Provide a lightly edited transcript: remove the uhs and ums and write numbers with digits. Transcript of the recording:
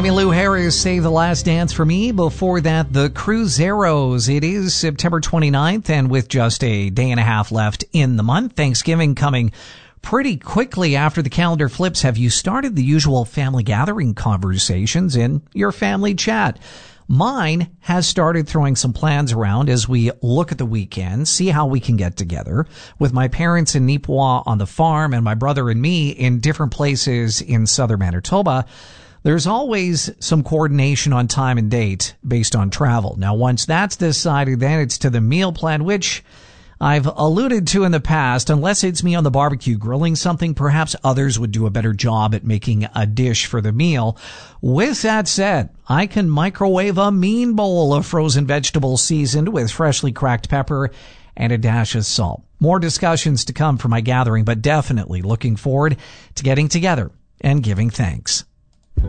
Emmylou Harris, Save the Last Dance for Me. Before that, the Cruzeros. It is September 29th, and with just a day and a half left in the month, Thanksgiving coming pretty quickly after the calendar flips. Have you started the usual family gathering conversations in your family chat? Mine has started throwing some plans around as we look at the weekend, see how we can get together, with my parents in Nipawin on the farm and my brother and me in different places in southern Manitoba. There's always some coordination on time and date based on travel. Now, once that's decided, then it's to the meal plan, which I've alluded to in the past. Unless it's me on the barbecue grilling something, perhaps others would do a better job at making a dish for the meal. With that said, I can microwave a mean bowl of frozen vegetables seasoned with freshly cracked pepper and a dash of salt. More discussions to come for my gathering, but definitely looking forward to getting together and giving thanks.